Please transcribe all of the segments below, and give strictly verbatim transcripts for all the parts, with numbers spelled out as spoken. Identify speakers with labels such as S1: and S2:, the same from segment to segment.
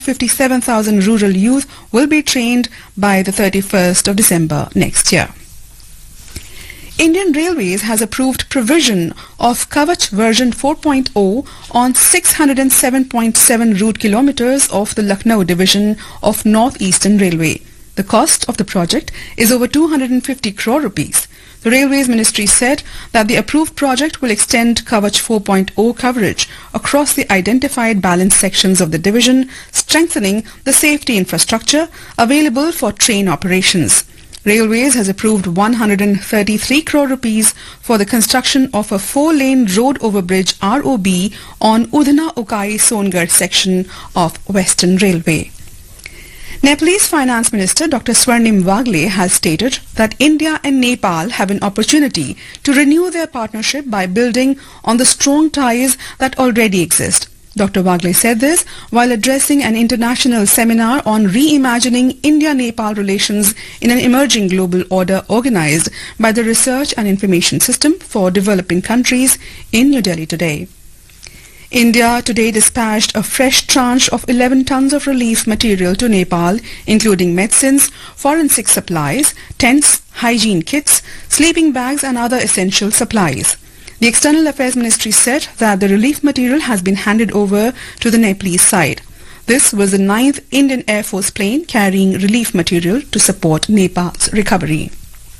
S1: fifty-seven thousand rural youth will be trained by the thirty-first of December next year. Indian Railways has approved provision of Kavach version four point oh on six hundred seven point seven route kilometers of the Lucknow division of North Eastern Railway. The cost of the project is over two hundred fifty crore rupees. The Railways Ministry said that the approved project will extend Kavach four point oh coverage across the identified balanced sections of the division, strengthening the safety infrastructure available for train operations. Railways has approved one hundred thirty-three crore rupees for the construction of a four-lane road overbridge R O B on Udhna-Ukai Songarh section of Western Railway. Nepalese Finance Minister Doctor Swarnim Wagle has stated that India and Nepal have an opportunity to renew their partnership by building on the strong ties that already exist. Doctor Wagle said this while addressing an international seminar on reimagining India-Nepal relations in an emerging global order organized by the Research and Information System for Developing Countries in New Delhi today. India today dispatched a fresh tranche of eleven tons of relief material to Nepal, including medicines, forensic supplies, tents, hygiene kits, sleeping bags and other essential supplies. The External Affairs Ministry said that the relief material has been handed over to the Nepalese side. This was the ninth Indian Air Force plane carrying relief material to support Nepal's recovery.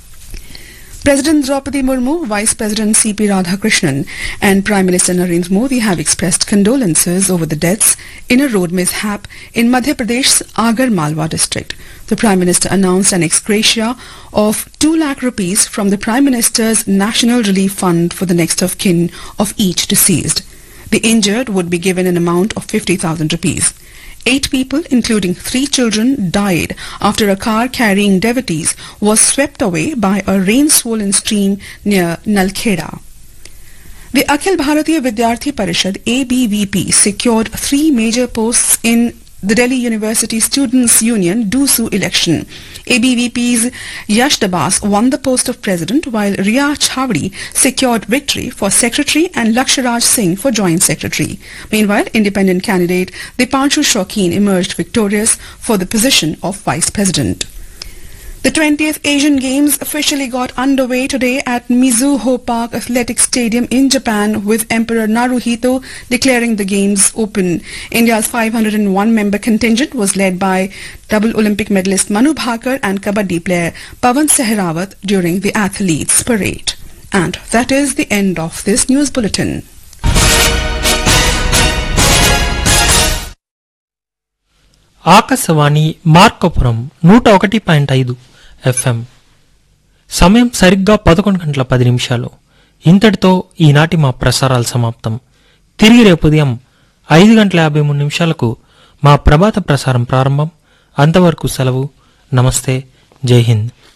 S1: President Draupadi Murmu, Vice President C P Radhakrishnan and Prime Minister Narendra Modi have expressed condolences over the deaths in a road mishap in Madhya Pradesh's Agar Malwa district. The Prime Minister announced an ex gratia of two lakh rupees from the Prime Minister's National Relief Fund for the next of kin of each deceased. The injured would be given an amount of fifty thousand rupees. Eight people, including three children, died after a car carrying devotees was swept away by a rain-swollen stream near Nalkheda. The Akhil Bharatiya Vidyarthi Parishad A B V P secured three major posts in the Delhi University Students' Union D U S U election. A B V P's Yash Dabas won the post of president while Riya Chhavdi secured victory for secretary and Laksharaj Singh for joint secretary. Meanwhile, independent candidate Dipanshu Shaukin emerged victorious for the position of vice president. The twentieth Asian Games officially got underway today at Mizuho Park Athletic Stadium in Japan, with Emperor Naruhito declaring the Games open. India's five hundred one member contingent was led by double Olympic medalist Manu Bhakar and kabaddi player Pawan Sehrawat during the athletes' parade. And that is the end of this news bulletin.
S2: Akashvani Markapuram నూట ఒకటి point ఐదు FM. సమయం సరిగ్గా పదకొండు గంటల పది నిమిషాలు. ఇంతటితో ఈనాటి మా ప్రసారాలు సమాప్తం. తిరిగి రేపు ఉదయం ఐదు గంటల యాభై మూడు నిమిషాలకు మా ప్రభాత ప్రసారం ప్రారంభం. అంతవరకు సెలవు. నమస్తే. జై హింద్.